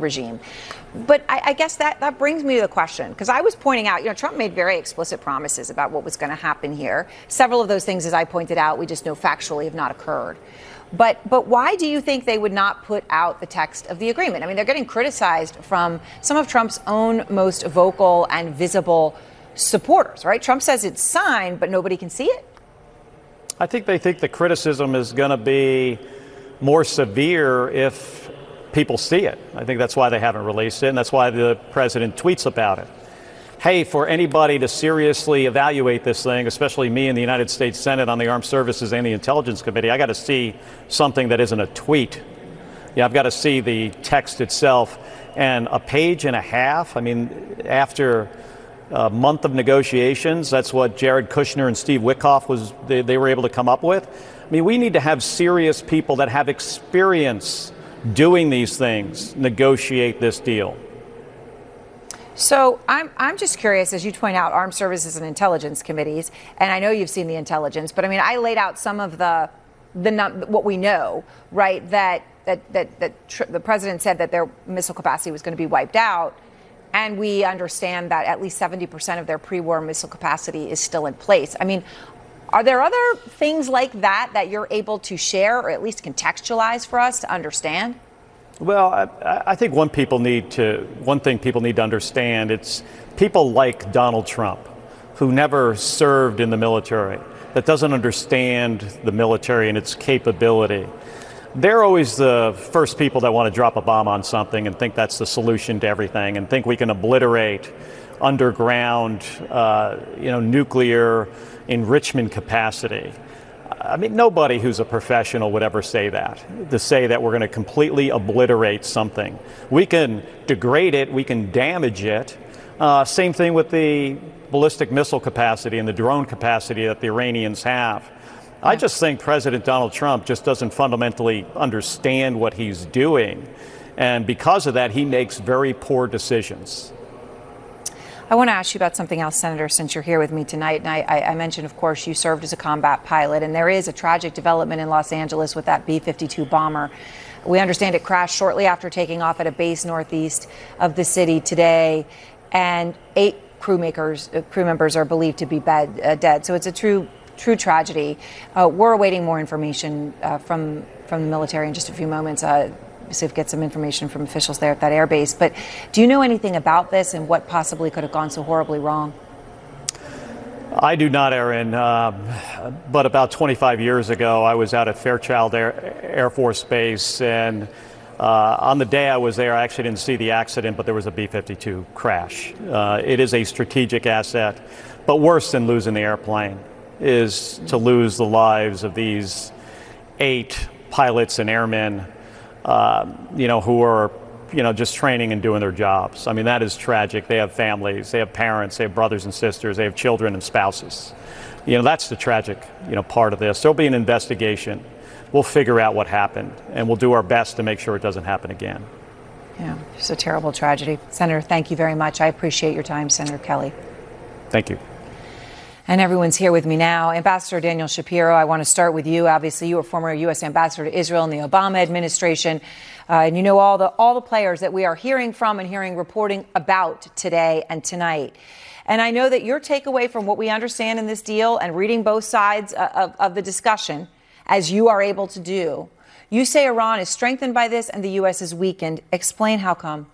regime. But I guess that brings me to the question, because I was pointing out, Trump made very explicit promises about what was going to happen here. Several of those things, as I pointed out, we just know factually have not occurred. But why do you think they would not put out the text of the agreement? I mean, they're getting criticized from some of Trump's own most vocal and visible supporters, right? Trump says it's signed, but nobody can see it. I think they think the criticism is going to be more severe if people see it. I think that's why they haven't released it, and that's why the president tweets about it. Hey, for anybody to seriously evaluate this thing, especially me in the United States Senate on the Armed Services and the Intelligence Committee, I got to see something that isn't a tweet. Yeah, I've got to see the text itself. And a page and a half, I mean, after a month of negotiations, that's what Jared Kushner and Steve Witkoff they were able to come up with. I mean, we need to have serious people that have experience doing these things negotiate this deal. So I'm just curious, as you point out, Armed Services and Intelligence Committees, and I know you've seen the intelligence, but I mean, I laid out some of what we know, right? That the president said that their missile capacity was going to be wiped out, and we understand that at least 70% of their pre-war missile capacity is still in place. I mean, are there other things like that you're able to share or at least contextualize for us to understand? Well, I think one thing people need to understand, it's people like Donald Trump, who never served in the military, that doesn't understand the military and its capability. They're always the first people that want to drop a bomb on something and think that's the solution to everything and think we can obliterate underground, nuclear enrichment capacity. I mean, nobody who's a professional would ever say that, to say that we're going to completely obliterate something. We can degrade it, we can damage it. Same thing with the ballistic missile capacity and the drone capacity that the Iranians have. I just think President Donald Trump just doesn't fundamentally understand what he's doing. And because of that, he makes very poor decisions. I want to ask you about something else, Senator, since you're here with me tonight. And I mentioned, of course, you served as a combat pilot, and there is a tragic development in Los Angeles with that B-52 bomber. We understand it crashed shortly after taking off at a base northeast of the city today, and 8 crew members are believed to be dead. So it's a true tragedy. We're awaiting more information from the military in just a few moments. See if we get some information from officials there at that air base. But do you know anything about this and what possibly could have gone so horribly wrong? I do not, Erin. But about 25 years ago, I was out at Fairchild Air Force Base, and on the day I was there, I actually didn't see the accident, but there was a B-52 crash. It is a strategic asset, but worse than losing the airplane is to lose the lives of these 8 pilots and airmen who are, just training and doing their jobs. I mean, that is tragic. They have families, they have parents, they have brothers and sisters, they have children and spouses. That's the tragic, part of this. There'll be an investigation. We'll figure out what happened, and we'll do our best to make sure it doesn't happen again. Yeah, it's a terrible tragedy. Senator, thank you very much. I appreciate your time, Senator Kelly. Thank you. And everyone's here with me now. Ambassador Daniel Shapiro, I want to start with you. Obviously, you were former U.S. ambassador to Israel in the Obama administration. And you know all the players that we are hearing from and hearing reporting about today and tonight. And I know that your takeaway from what we understand in this deal and reading both sides of the discussion, as you are able to do, you say Iran is strengthened by this and the U.S. is weakened. Explain how come.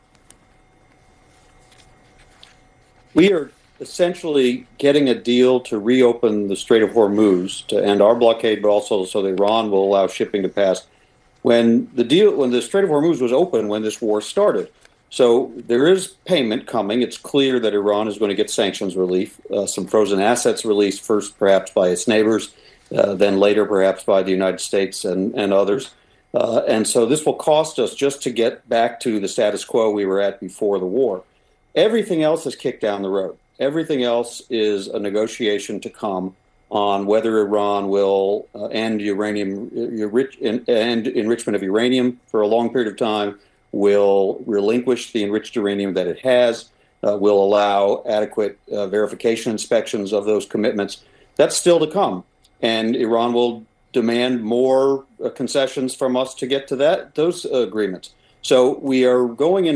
We are essentially getting a deal to reopen the Strait of Hormuz, to end our blockade, but also so that Iran will allow shipping to pass. When the Strait of Hormuz was open, when this war started. So there is payment coming. It's clear that Iran is going to get sanctions relief, some frozen assets released, first perhaps by its neighbors, then later perhaps by the United States and others. And so this will cost us just to get back to the status quo we were at before the war. Everything else is kicked down the road. Everything else is a negotiation to come on whether Iran will end enrichment of uranium for a long period of time, will relinquish the enriched uranium that it has, will allow adequate verification inspections of those commitments. That's still to come. And Iran will demand more concessions from us to get to those agreements. So we are going in